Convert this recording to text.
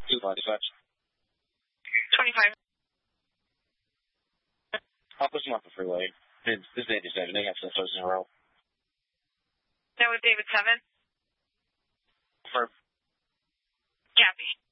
dispatch. 25. I'll push him off the freeway. This is David 7. They have 6 cars in a row. That was David 7? For Copy.